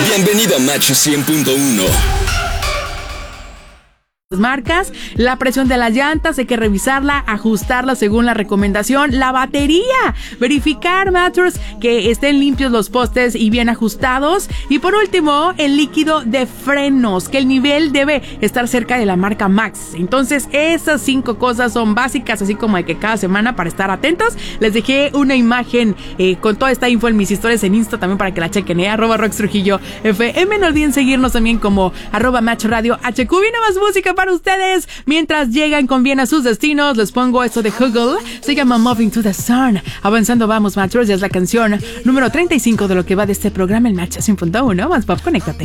Bienvenido a Match 100.1. Marcas, la presión de las llantas, hay que revisarla, ajustarla según la recomendación, la batería, verificar, Matters, que estén limpios los postes y bien ajustados, y por último, el líquido de frenos, que el nivel debe estar cerca de la marca Max. Entonces, esas 5 cosas son básicas, así como de que cada semana para estar atentos. Les dejé una imagen con toda esta info en mis historias en Insta también para que la chequen, @RoxTrujillo FM. No olviden seguirnos también como @MatchRadio HQ. Viene más música para ustedes mientras llegan con bien a sus destinos. Les pongo esto de Huggle, se llama Moving to the Sun. Avanzando vamos, Matchers, ya es la canción número 35 de lo que va de este programa, el Match 100.1. Más pop, conéctate.